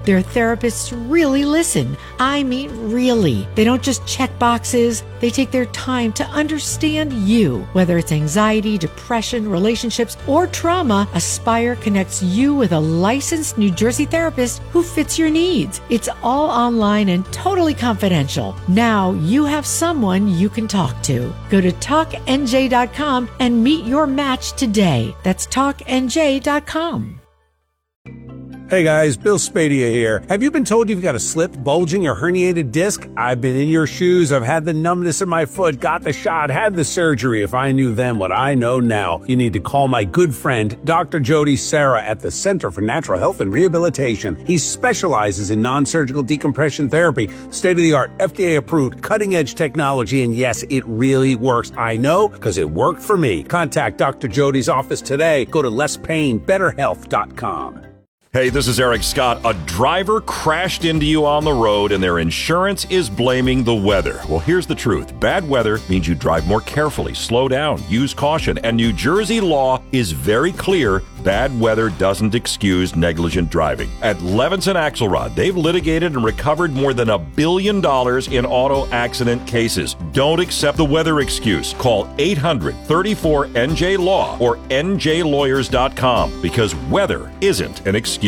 Their therapists really listen. I mean, really. They don't just check boxes. They take their time to understand you. Whether it's anxiety, depression, relationships, or trauma, Aspire connects you with a licensed New Jersey therapist who fits your needs. It's all online and totally confidential. Now you have someone you can talk to. Go to talknj.com and meet your match today. That's talknj.com. Hey guys, Bill Spadia here. Have you been told you've got a slipped, bulging, or herniated disc? I've been in your shoes. I've had the numbness in my foot, got the shot, had the surgery. If I knew then what I know now, you need to call my good friend, Dr. Jody Serra at the Center for Natural Health and Rehabilitation. He specializes in non-surgical decompression therapy, state-of-the-art, FDA-approved, cutting-edge technology, and yes, it really works. I know, because it worked for me. Contact Dr. Jody's office today. Go to lesspainbetterhealth.com. Hey, this is Eric Scott. A driver crashed into you on the road and their insurance is blaming the weather. Well, here's the truth. Bad weather means you drive more carefully, slow down, use caution. And New Jersey law is very clear. Bad weather doesn't excuse negligent driving. At Levinson Axelrod, they've litigated and recovered more than $1 billion in auto accident cases. Don't accept the weather excuse. Call 800-34-NJ-LAW or njlawyers.com because weather isn't an excuse.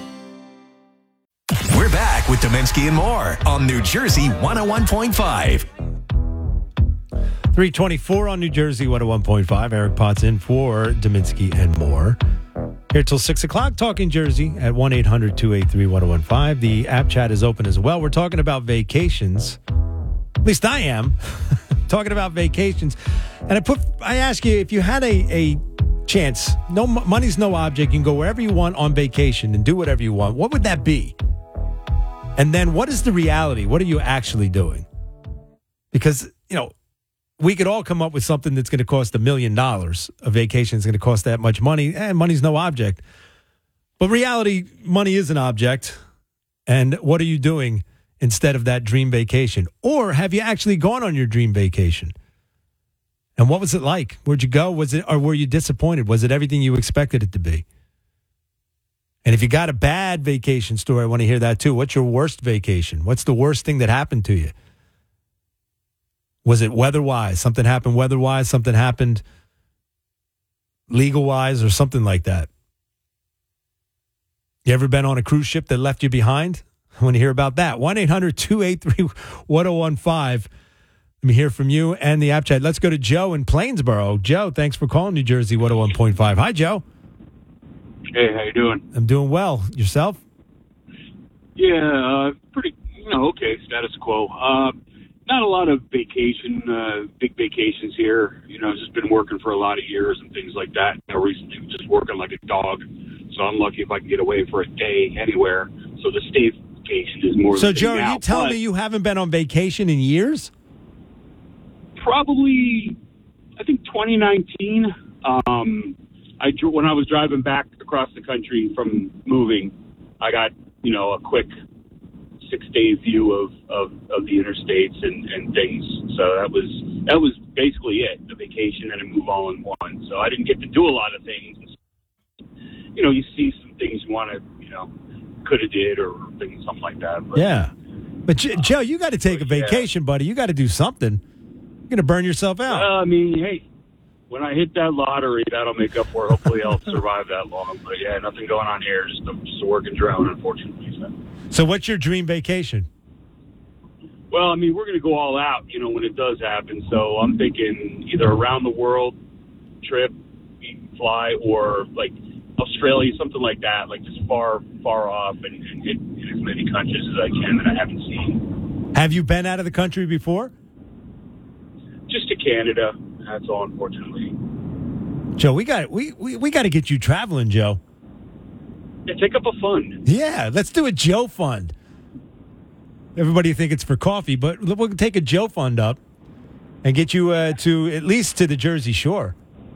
We're back with Dominski and more on New Jersey 101.5. 324 on New Jersey 101.5. Eric Potts in for Dominski and more. Here till 6 o'clock, talking Jersey at 1-800-283-1015. The app chat is open as well. We're talking about vacations. At least I am. Talking about vacations. And I ask you, if you had a chance, no money's no object, you can go wherever you want on vacation and do whatever you want, what would that be? And then what is the reality? What are you actually doing? Because, we could all come up with something that's going to cost $1 million. A vacation is going to cost that much money, and money's no object. But reality, money is an object. And what are you doing instead of that dream vacation? Or have you actually gone on your dream vacation? And what was it like? Where'd you go? Or were you disappointed? Was it everything you expected it to be? And if you got a bad vacation story, I want to hear that too. What's your worst vacation? What's the worst thing that happened to you? Was it weather-wise? Something happened weather-wise? Something happened legal-wise or something like that? You ever been on a cruise ship that left you behind? I want to hear about that. 1-800-283-1015. Let me hear from you and the app chat. Let's go to Joe in Plainsboro. Joe, thanks for calling New Jersey 101.5. Hi, Joe. Hey, how you doing? I'm doing well. Yourself? Yeah, pretty, okay, status quo. Not a lot of big vacations here. I've just been working for a lot of years and things like that. Recently just working like a dog. So I'm lucky if I can get away for a day anywhere. So the staycation is more. So, Joe, are you telling me you haven't been on vacation in years? Probably, I think 2019. When I was driving back across the country from moving, I got, a quick 6-day view of the interstates and things. So that was basically it, the vacation and a move all in one. So I didn't get to do a lot of things. You see some things you want to, could have did or things, something like that. But, yeah. But Joe, you got to take a vacation, buddy. You got to do something. You're going to burn yourself out. Hey, when I hit that lottery, that'll make up for it. Hopefully I'll survive that long. But, yeah, nothing going on here. Just a working drone, unfortunately. So what's your dream vacation? Well, we're going to go all out, when it does happen. So I'm thinking either around the world trip, fly, or, like, Australia, something like that, like just far off and hit as many countries as I can that I haven't seen. Have you been out of the country before? Just to Canada. That's all, unfortunately. Joe, we got to get you traveling, Joe. Yeah, take up a fund. Yeah, let's do a Joe fund. Everybody think it's for coffee, but we'll take a Joe fund up and get you to at least to the Jersey Shore.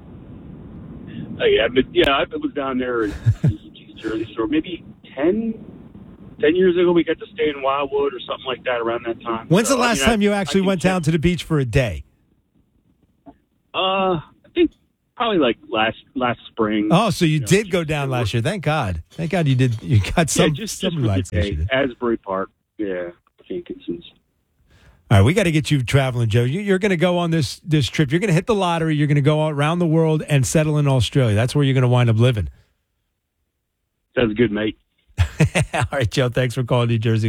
I was down there in Jersey Shore maybe 10 years ago. We got to stay in Wildwood or something like that around that time. When's the last time you actually went down to the beach for a day? I think probably like last spring. Oh, so you did go down last year. Thank God. Thank God you did. You got some, just some for the relaxation. day. Asbury Park. Yeah, Hankinson's. All right, we got to get you traveling, Joe. You're going to go on this trip. You're going to hit the lottery. You're going to go around the world and settle in Australia. That's where you're going to wind up living. Sounds good, mate. All right, Joe, thanks for calling New Jersey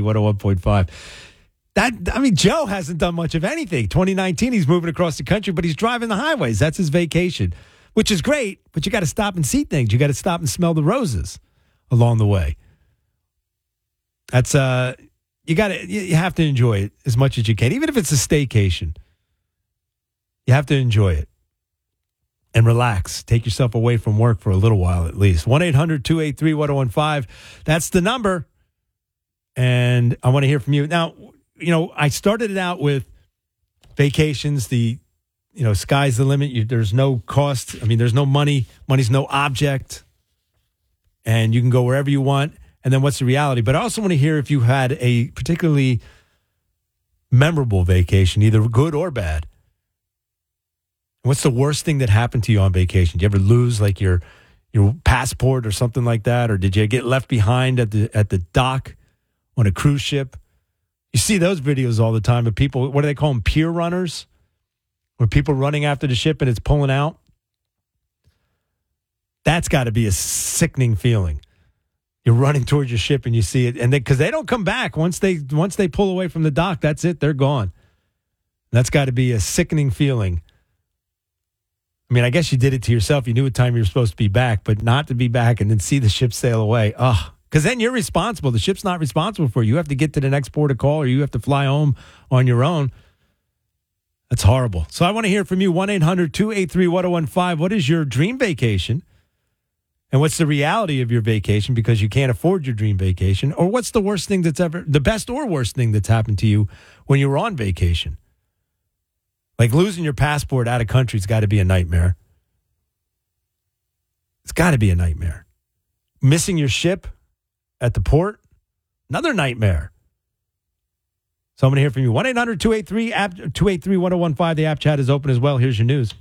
101.5. Joe hasn't done much of anything. 2019, he's moving across the country, but he's driving the highways. That's his vacation, which is great, but you got to stop and see things. You got to stop and smell the roses along the way. That's you have to enjoy it as much as you can, even if it's a staycation. You have to enjoy it and relax. Take yourself away from work for a little while at least. 1-800-283-1015. That's the number. And I want to hear from you. Now, I started it out with vacations. Sky's the limit. There's no cost. There's no money. Money's no object. And you can go wherever you want. And then what's the reality? But I also want to hear if you had a particularly memorable vacation, either good or bad. What's the worst thing that happened to you on vacation? Did you ever lose like your passport or something like that? Or did you get left behind at the dock on a cruise ship? You see those videos all the time of people, what do they call them, pier runners? Where people running after the ship and it's pulling out. That's got to be a sickening feeling. You're running towards your ship and you see it, and because they don't come back once they pull away from the dock, that's it, they're gone. That's got to be a sickening feeling. I guess you did it to yourself. You knew what time you were supposed to be back, but not to be back and then see the ship sail away. Because then you're responsible. The ship's not responsible for you. You have to get to the next port of call, or you have to fly home on your own. That's horrible. So I want to hear from you. 1-800-283-1015. What is your dream vacation? And what's the reality of your vacation because you can't afford your dream vacation? Or what's the worst thing the best or worst thing that's happened to you when you were on vacation? Like losing your passport out of country's got to be a nightmare. It's got to be a nightmare. Missing your ship at the port, another nightmare. So I'm going to hear from you. 1-800-283-1015. The app chat is open as well. Here's your news.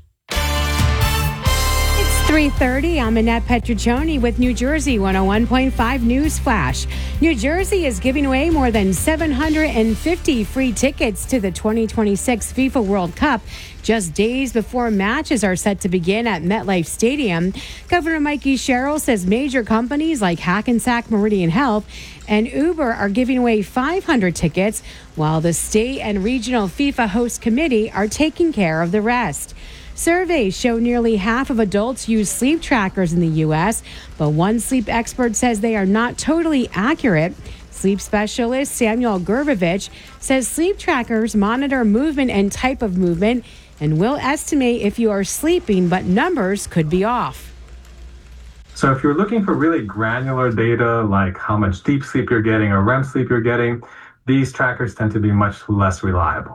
3:30, I'm Annette Petruccioni with New Jersey 101.5 News Flash. New Jersey is giving away more than 750 free tickets to the 2026 FIFA World Cup just days before matches are set to begin at MetLife Stadium. Governor Mikey Sherrill says major companies like Hackensack Meridian Health and Uber are giving away 500 tickets, while the state and regional FIFA host committee are taking care of the rest. Surveys show nearly half of adults use sleep trackers in the U.S., but one sleep expert says they are not totally accurate. Sleep specialist Samuel Gerbovich says sleep trackers monitor movement and type of movement and will estimate if you are sleeping, but numbers could be off. So if you're looking for really granular data, like how much deep sleep you're getting or REM sleep you're getting, these trackers tend to be much less reliable.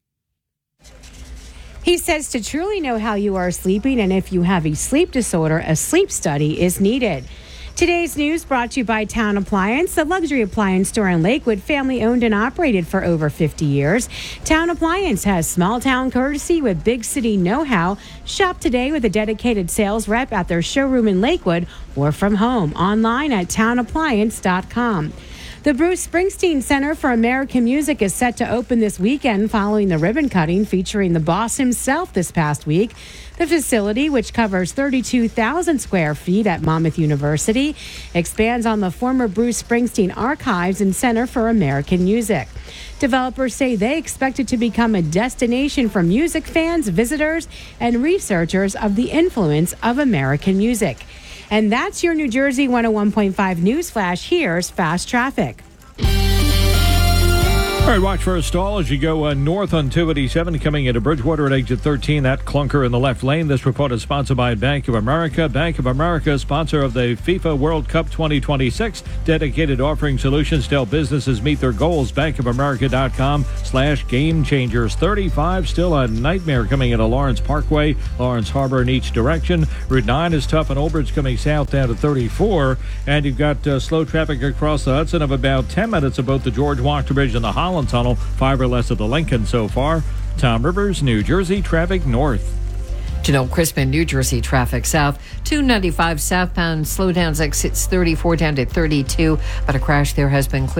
He says to truly know how you are sleeping and if you have a sleep disorder, a sleep study is needed. Today's news brought to you by Town Appliance, the luxury appliance store in Lakewood, family owned and operated for over 50 years. Town Appliance has small town courtesy with big city know-how. Shop today with a dedicated sales rep at their showroom in Lakewood or from home online at townappliance.com. The Bruce Springsteen Center for American Music is set to open this weekend following the ribbon cutting featuring the boss himself this past week. The facility, which covers 32,000 square feet at Monmouth University, expands on the former Bruce Springsteen Archives and Center for American Music. Developers say they expect it to become a destination for music fans, visitors, and researchers of the influence of American music. And that's your New Jersey 101.5 News Flash. Here's Fast Traffic. All right, watch for a stall as you go north on 287 coming into Bridgewater at exit 13. That clunker in the left lane. This report is sponsored by Bank of America. Bank of America, sponsor of the FIFA World Cup 2026. Dedicated offering solutions to help businesses meet their goals. bankofamerica.com/game changers. 35, still a nightmare coming into Lawrence Parkway, Lawrence Harbor in each direction. Route 9 is tough on Old Bridge coming south down to 34. And you've got slow traffic across the Hudson of about 10 minutes of both the George Wachter Bridge and the Holland Tunnel, 5 or less of the Lincoln so far. Tom Rivers, New Jersey, traffic north. Janelle Crispin, New Jersey traffic south. 295 southbound slowdowns exits 34 down to 32, but a crash there has been cleared.